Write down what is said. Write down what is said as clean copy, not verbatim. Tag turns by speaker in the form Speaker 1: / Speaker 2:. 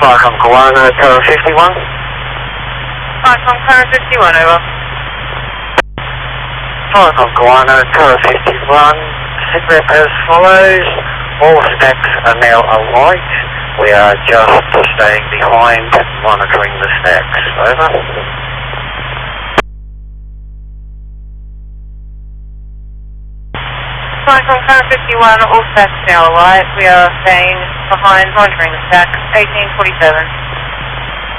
Speaker 1: Flycom Kiwana, Tower 51.
Speaker 2: Flycom Tower 51, over.
Speaker 1: Flycom Kiwana, Tower 51. Sitrep as follows. All stacks are now alight. We are just staying behind, monitoring the stacks. Over.
Speaker 2: Flycom Tower 51, all stacks now alight. We are staying behind, monitoring the stack, 1847.